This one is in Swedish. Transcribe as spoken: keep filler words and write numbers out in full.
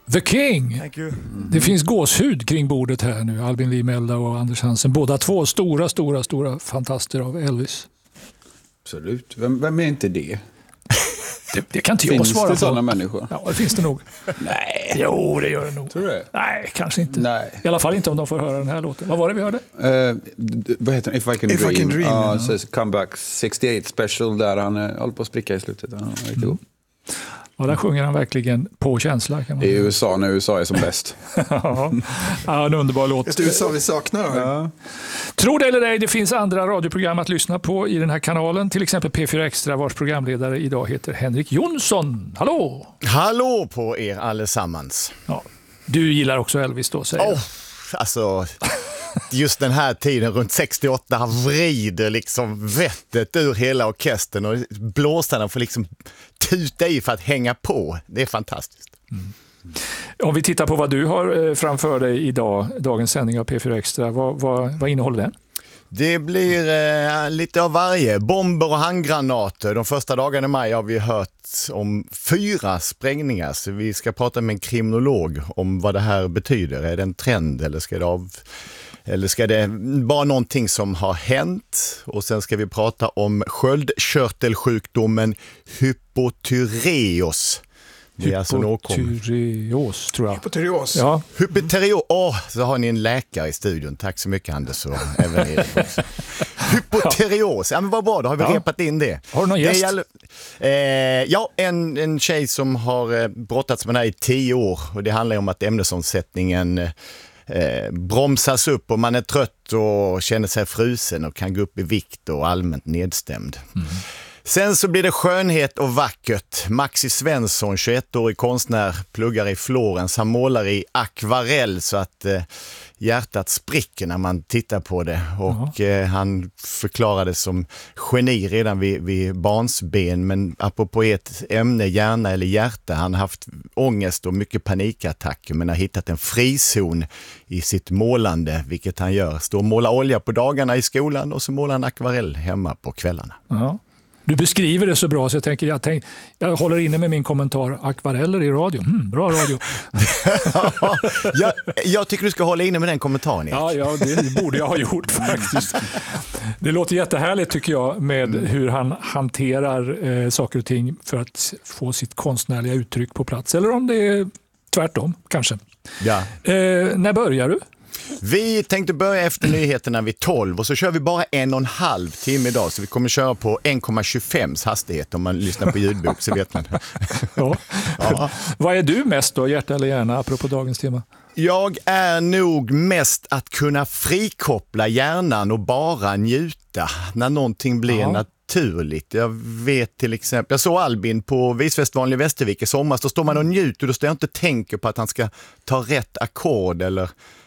The King. Thank you. Mm. Det finns gåshud kring bordet här nu. Albin Lee Melda och Anders Hansen. Båda två stora, stora, stora fantaster av Elvis. Absolut. Vem, vem är inte det? Det, det kan inte jag finns svara på. Finns det sådana människor? Ja, det finns det nog. Nej. Jo, det gör det nog. Tror du det? Nej, kanske inte. Nej. I alla fall inte om de får höra den här låten. Vad var det vi hörde? Uh, d- vad heter den? If I Can If Dream. I Can Dream, Ja, ja. så Comeback sextioåtta special där han uh, håller på att spricka i slutet. Ja, riktigt god. Ja, där sjunger han verkligen på känsla. Kan man I säga. U S A när U S A är som bäst. Ja, ja, en underbar låt. Just det, U S A vi saknar. Ja. Tror det eller ej, det finns andra radioprogram att lyssna på i den här kanalen. Till exempel P fyra Extra, vars programledare idag heter Henrik Jonsson. Hallå! Hallå på er allesammans. Ja, du gillar också Elvis då, säger Oh, jag. alltså, just den här tiden runt sextioåtta, han vrider liksom vettet ur hela orkestern och blåsarna får liksom tuta i för att hänga på. Det är fantastiskt. Mm. Om vi tittar på vad du har framför dig idag, dagens sändning av P fyra Extra, vad, vad, vad innehåller den? Det blir eh, lite av varje. Bomber och handgranater. De första dagarna i maj har vi hört om fyra sprängningar. Så vi ska prata med en kriminolog om vad det här betyder. Är det en trend eller ska det av... Eller ska det bara någonting som har hänt? Och sen ska vi prata om sköldkörtelsjukdomen hypotyreos. Det är alltså en åkomma. Hypotyreos, tror jag. Hypotyreos. Ja. Hypotyreos. Åh, oh, så har ni en läkare i studion. Tack så mycket, Anders, och även Erik också. Hypotyreos. Ja, men vad bra, då har vi Ja. repat in det. Har du någon gäst? Det är all... eh, ja, en, en tjej som har eh, brottats med det här i tio år. Och det handlar om att ämnesomsättningen eh, bromsas upp och man är trött och känner sig frusen och kan gå upp i vikt och allmänt nedstämd. Mm. Sen så blir det skönhet och vackert. Maxi Svensson, tjugoettårig konstnär, pluggar i Florens. Han målar i akvarell så att eh, hjärtat spricker när man tittar på det. Och eh, han förklarade som geni redan vid, vid barnsben. Men apropå ett ämne, hjärna eller hjärta, han har haft ångest och mycket panikattacker men har hittat en frizon i sitt målande, vilket han gör. Står och målar olja på dagarna i skolan och så målar han akvarell hemma på kvällarna. Ja. Du beskriver det så bra så jag tänker, jag, tänk, jag håller inne med min kommentar. Akvareller i radio. Mm, bra radio. jag, jag tycker du ska hålla inne med den kommentaren. Ja, ja, det borde jag ha gjort faktiskt. Det låter jättehärligt tycker jag med hur han hanterar eh, saker och ting för att få sitt konstnärliga uttryck på plats. Eller om det är tvärtom kanske. Ja. Eh, när börjar du? Vi tänkte börja efter nyheterna vid tolv och så kör vi bara en och en halv timme idag så vi kommer köra på en komma tjugofem hastighet om man lyssnar på ljudbok så vet man. Ja. Ja. Vad är du mest då, hjärta eller hjärna, apropå dagens tema? Jag är nog mest att kunna frikoppla hjärnan och bara njuta när någonting blir ja. naturligt. Jag vet till exempel, jag såg Albin på Visfestivalen i Västervik i sommar, så står man och njuter och då står jag inte och tänker på att han ska ta rätt ackord eller